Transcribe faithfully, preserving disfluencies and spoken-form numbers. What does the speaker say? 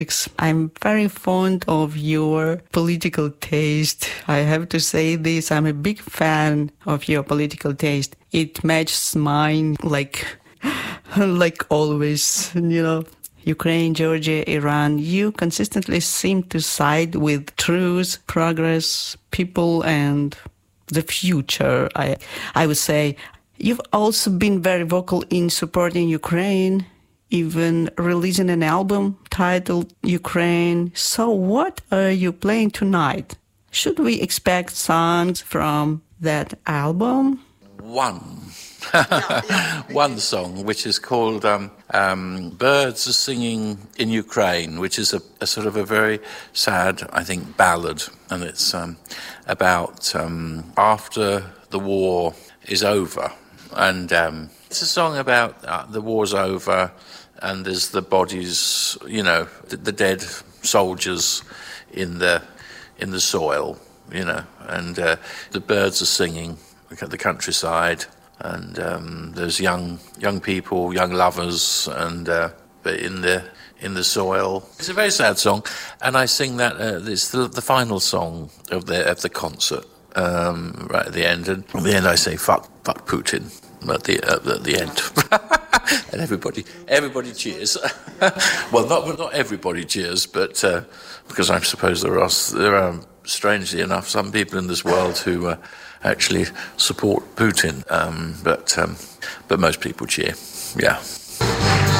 I'm very fond of your political taste. I have to say this, I'm a big fan of your political taste. It matches mine like, like always, you know. Ukraine, Georgia, Iran, you consistently seem to side with truth, progress, people, and the future. I, I would say you've also been very vocal in supporting Ukraine, even releasing an album titled Ukraine. So what are you playing tonight? Should we expect songs from that album? One. yeah, yeah. One song, which is called um, um, Birds Are Singing in Ukraine, which is a, a sort of a very sad, I think, ballad. And it's um, about um, after the war is over. And um, it's a song about uh, the war's over and there's the bodies, you know, the, the dead soldiers in the in the soil, you know, and uh, the birds are singing at the countryside. And um, there's young young people, young lovers, and uh, in the in the soil. It's a very sad song, and I sing that. Uh, it's the, the final song of the of the concert, um, right at the end. And at the end, I say "fuck, fuck Putin" at the uh, at the end, and everybody everybody cheers. Well, not not everybody cheers, but uh, because I suppose there are there are strangely enough some people in this world who. Uh, actually support Putin, um, but um, but most people cheer, yeah.